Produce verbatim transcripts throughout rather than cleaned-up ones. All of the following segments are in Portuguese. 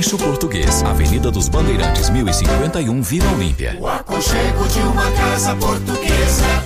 Rancho Português, Avenida dos Bandeirantes, mil e cinquenta e um, Vila Olímpia. O aconchego de uma casa portuguesa.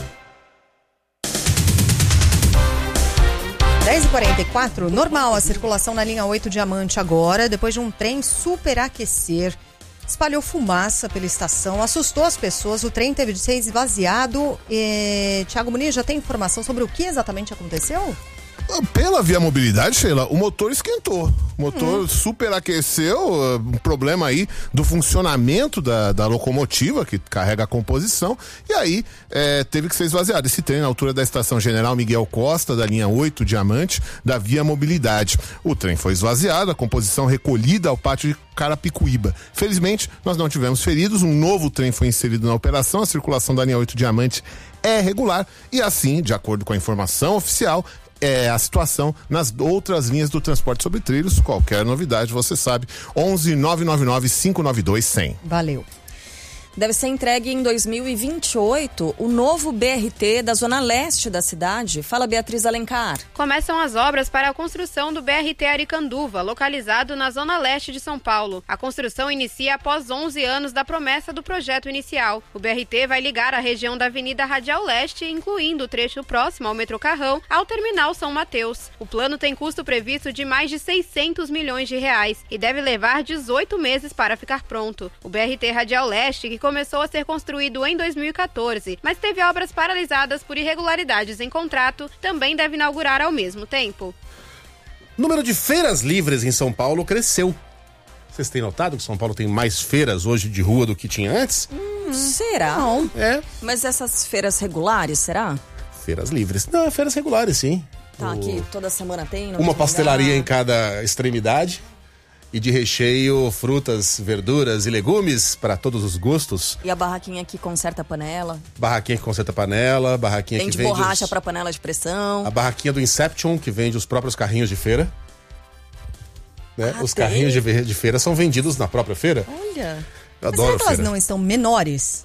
dez e quarenta e quatro, normal a circulação na linha oito Diamante agora, depois de um trem superaquecer. Espalhou fumaça pela estação, assustou as pessoas, o trem teve de ser esvaziado. E... Tiago Muniz, já tem informação sobre o que exatamente aconteceu? Pela Via Mobilidade, Sheila, o motor esquentou. O motor hum. superaqueceu, um problema aí do funcionamento da, da locomotiva, que carrega a composição, e aí é, teve que ser esvaziado. Esse trem na altura da estação General Miguel Costa, da linha oito Diamante, da Via Mobilidade. O trem foi esvaziado, a composição recolhida ao pátio de Carapicuíba. Felizmente, nós não tivemos feridos, um novo trem foi inserido na operação, a circulação da linha oito Diamante é regular, e assim, de acordo com a informação oficial, é a situação nas outras linhas do transporte sobre trilhos. Qualquer novidade, você sabe, onze nove nove nove cinco nove dois cem. Valeu. Deve ser entregue em dois mil e vinte e oito o novo B R T da zona leste da cidade. Fala, Beatriz Alencar. Começam as obras para a construção do B R T Aricanduva, localizado na zona leste de São Paulo. A construção inicia após onze anos da promessa do projeto inicial. O B R T vai ligar a região da Avenida Radial Leste, incluindo o trecho próximo ao metrô Carrão, ao terminal São Mateus. O plano tem custo previsto de mais de seiscentos milhões de reais e deve levar dezoito meses para ficar pronto. O B R T Radial Leste, que começou a ser construído em dois mil e quatorze, mas teve obras paralisadas por irregularidades em contrato, também deve inaugurar ao mesmo tempo. O número de feiras livres em São Paulo cresceu. Vocês têm notado que São Paulo tem mais feiras hoje de rua do que tinha antes? Hum, será? Não. É. Mas essas feiras regulares, será? Feiras livres. Não, feiras regulares, sim. Tá, o... aqui toda semana tem. Uma pastelaria lugar. Em cada extremidade. E de recheio, frutas, verduras e legumes para todos os gostos. E a barraquinha que conserta a panela. Barraquinha que conserta a panela, barraquinha vende que vende borracha os... para panela de pressão. A barraquinha do Inception, que vende os próprios carrinhos de feira. Né? Ah, os tem? carrinhos de, de feira são vendidos na própria feira. Olha. Eu Mas adoro será que elas feira. não estão menores?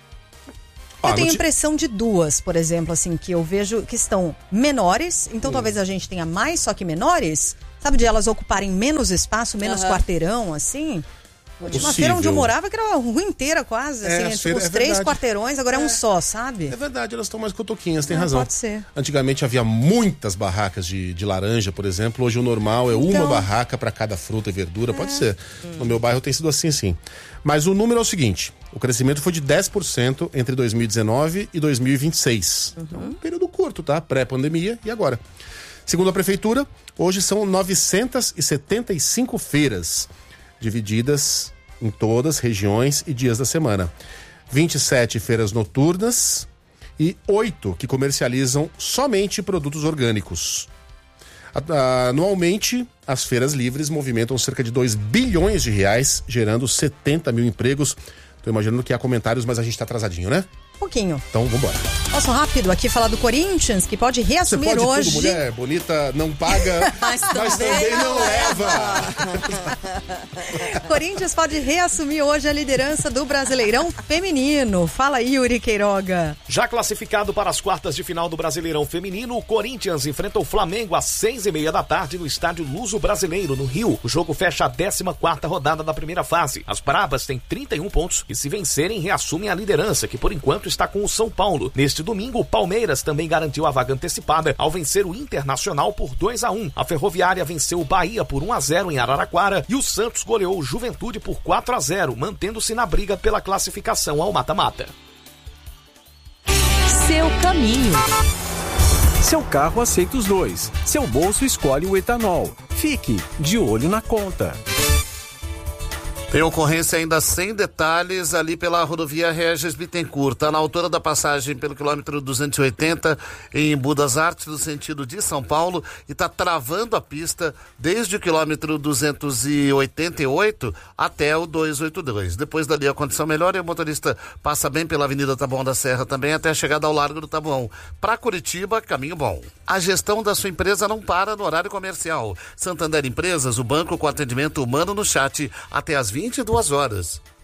Ah, eu tenho a te... impressão de duas, por exemplo, assim, que eu vejo que estão menores, então hum. talvez a gente tenha mais, só que menores. Sabe, de elas ocuparem menos espaço, menos uhum. quarteirão, assim? Possível. Uma feira onde eu morava, que era uma rua inteira quase, é, assim, feira, tipo, os é três verdade. quarteirões, agora é. é um só, sabe? É verdade, elas estão mais cotoquinhas, tem Não, razão. Pode ser. Antigamente havia muitas barracas de, de laranja, por exemplo, hoje o normal é então... uma barraca para cada fruta e verdura, é. pode ser. Hum. No meu bairro tem sido assim, sim. Mas o número é o seguinte, o crescimento foi de dez por cento entre dois mil e dezenove e dois mil e vinte e seis. Uhum. Então, um período curto, tá? Pré-pandemia e agora. Segundo a prefeitura, hoje são novecentas e setenta e cinco feiras, divididas em todas as regiões e dias da semana. vinte e sete feiras noturnas e oito que comercializam somente produtos orgânicos. Anualmente, as feiras livres movimentam cerca de dois bilhões de reais, gerando setenta mil empregos. Tô imaginando que há comentários, mas a gente tá atrasadinho, né? Um pouquinho. Então, vambora. Posso rápido aqui falar do Corinthians, que pode reassumir Você pode hoje. Tudo, mulher bonita não paga, mas, mas também não leva. Corinthians pode reassumir hoje a liderança do Brasileirão Feminino. Fala aí, Yuri Queiroga. Já classificado para as quartas de final do Brasileirão Feminino, o Corinthians enfrenta o Flamengo às seis e meia da tarde no estádio Luso Brasileiro, no Rio. O jogo fecha a décima quarta rodada da primeira fase. As Bravas têm trinta e um pontos e, se vencerem, reassumem a liderança, que por enquanto está com o São Paulo. Neste domingo, o Palmeiras também garantiu a vaga antecipada ao vencer o Internacional por dois a um. A Ferroviária venceu o Bahia por um a zero em Araraquara e o Santos goleou o Juventude por quatro a zero, mantendo-se na briga pela classificação ao mata-mata. Seu caminho. Seu carro aceita os dois. Seu bolso escolhe o etanol. Fique de olho na conta. Tem ocorrência ainda sem detalhes ali pela rodovia Regis Bittencourt, tá na altura da passagem pelo quilômetro duzentos e oitenta em Budas Artes, no sentido de São Paulo, e tá travando a pista desde o quilômetro duzentos e oitenta e oito até o duzentos e oitenta e dois. Depois dali a condição melhora e o motorista passa bem pela Avenida Taboão da Serra também até a chegada ao Largo do Taboão. Para Curitiba, caminho bom. A gestão da sua empresa não para no horário comercial. Santander Empresas, o banco com atendimento humano no chat até as vinte e duas horas.